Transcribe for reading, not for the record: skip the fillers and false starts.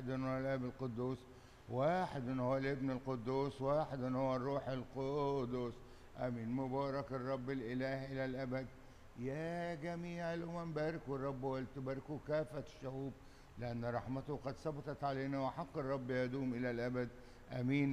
واحد هو الاب القدوس، واحد هو الابن القدوس، واحد هو الروح القدس. امين. مبارك الرب الاله الى الابد. يا جميع الامم باركوا الرب ولتباركوا كافه الشعوب، لان رحمته قد ثبتت علينا، وحق الرب يدوم الى الابد. امين.